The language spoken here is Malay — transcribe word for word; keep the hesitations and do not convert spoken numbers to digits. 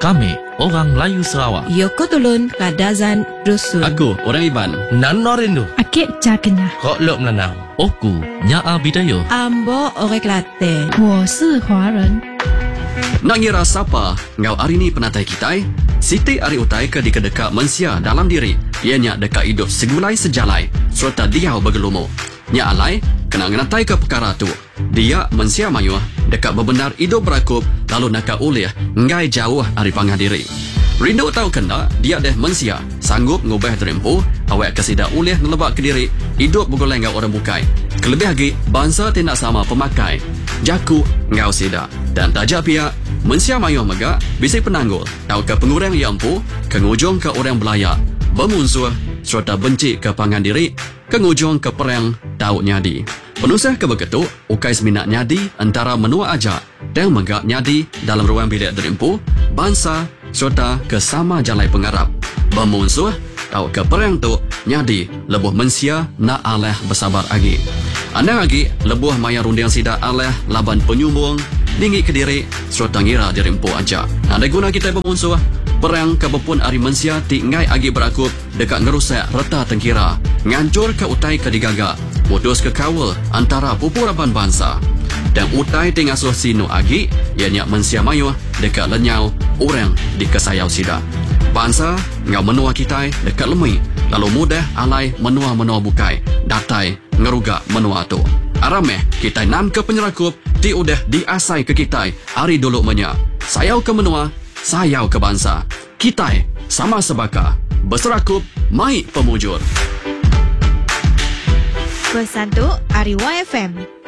Kami, orang Melayu Sarawak. Yoko Tulun Kadazan Dusun. Aku, orang Iban. Nan Norindu. Akik Jakenya. Kok Lok Melanau. Oku, Nyaa Bidayo. Ambo Orang Kelantan. 我是华人。 Nak ngira siapa ngau hari ni penatai kitai? Siti ari utai ke di kedeka mensia dalam diri. Ianya dekat hidup segulai sejalai serta dia bergelumo. Nya alai kena ngenatai ke perkara tu. Dia mensia mayu dekat bebenar hidup berakup lalu nak ulih ngai jauh ari pangah diri. Rindu tahu kena dia deh mensia sanggup ngubah terempu awak kesida ulih ngelebak ke diri hidup bergoleng ngau orang bukai. Kelebih lagi bangsa tidak sama pemakai. Jaku ngau sida dan tajak pihak mensia mayuh megak bisi penanggul tahu ke pengurang yang empu kengujung ke orang belayak bermusuh serta benci ke pangan diri kengujung ke perang tahu nyadi penusah ke begitu ukai seminat nyadi antara menua aja dan megak nyadi dalam ruang bilik derimpu bangsa serta ke sama jalai pengarap bermusuh tahu ke perang tu nyadi lebuh mensia nak aleh bersabar lagi anda lagi lebuh maya rundiang sida aleh laban penyumbung dinggi ke diri serta ngira dirimpu aja. Ada guna kita bermusuh perang kebepun ari mensia ti ngai agi berakup dekat ngerusak reta tengkira ngancur ke utai ke digaga modus ke kawal antara pupuraban bangsa dan utai ti ngasuh sinu agi ianya mensia mayuh dekat lenyau orang di kesayau sida bangsa ngau menua kita dekat lemui lalu mudah alai menua-menua bukai datai ngerugak menua tu arameh kita nam ke penyerakup ti udah diasai ke kita hari dulu menya sayau ke menua sayau ke bangsa kita sama sebaka berserakup mai pemujur Pesan tu Ari Y F M.